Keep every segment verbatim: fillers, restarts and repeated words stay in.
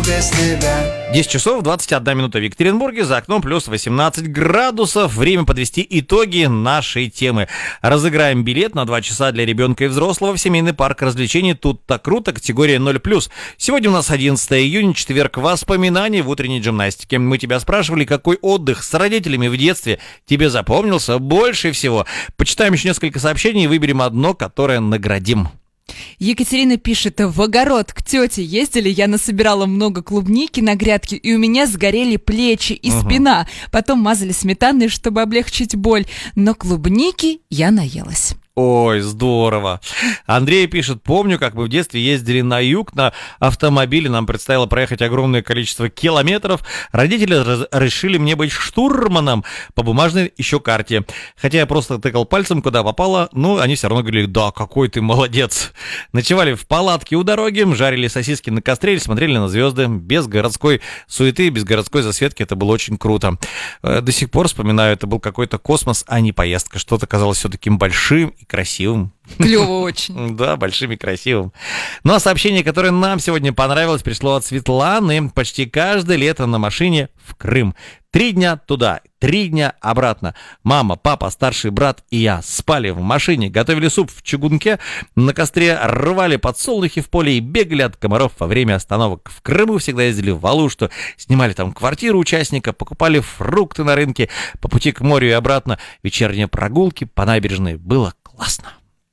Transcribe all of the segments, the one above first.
без тебя. десять часов двадцать одна минута в Екатеринбурге, за окном плюс восемнадцать градусов. Время подвести итоги нашей темы. Разыграем билет на два часа для ребенка и взрослого в семейный парк развлечений «Тут-то круто», категория ноль плюс. Сегодня у нас одиннадцатое июня, четверг, воспоминаний в утренней гимнастике. Мы тебя спрашивали, какой отдых с родителями в детстве тебе запомнился больше всего. Почитаем еще несколько сообщений и выберем одно, которое наградим. Екатерина пишет: в огород к тете ездили, я насобирала много клубники на грядке, и у меня сгорели плечи и угу. спина. Потом мазали сметаной, чтобы облегчить боль, но клубники я наелась. Ой, здорово. Андрей пишет: помню, как мы в детстве ездили на юг на автомобиле, нам предстояло проехать огромное количество километров. Родители раз- решили мне быть штурманом по бумажной еще карте. Хотя я просто тыкал пальцем, куда попало, но они все равно говорили: да, какой ты молодец. Ночевали в палатке у дороги, жарили сосиски на костре или смотрели на звезды. Без городской суеты, без городской засветки. Это было очень круто. До сих пор вспоминаю, это был какой-то космос, а не поездка. Что-то казалось все таким большим и красивым. Клево очень. Да, большим и красивым. Ну а сообщение, которое нам сегодня понравилось, пришло от Светланы. Почти каждое лето на машине в Крым. Три дня туда, три дня обратно. Мама, папа, старший брат и я спали в машине, готовили суп в чугунке, на костре рвали подсолнухи в поле и бегали от комаров во время остановок. В Крыму всегда ездили в Алушту, снимали там квартиру участника, покупали фрукты на рынке, по пути к морю и обратно. Вечерние прогулки по набережной. Было классно.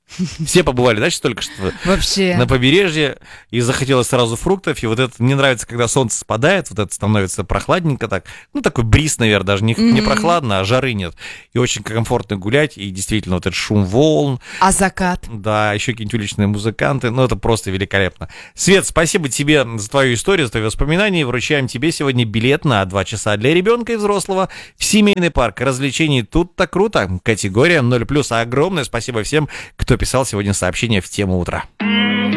Все побывали, да, только что вообще на побережье, и захотелось сразу фруктов, и вот это мне нравится, когда солнце спадает, вот это становится прохладненько так, ну такой бриз, наверное, даже не, mm-hmm. не прохладно, а жары нет, и очень комфортно гулять, и действительно вот этот шум волн. А закат? Да, еще какие-нибудь уличные музыканты, ну это просто великолепно. Свет, спасибо тебе за твою историю, за твои воспоминания, вручаем тебе сегодня билет на два часа для ребенка и взрослого в семейный парк развлечений «Тут-то круто», категория ноль плюс. Огромное спасибо всем, кто писал сегодня сообщение в тему утра.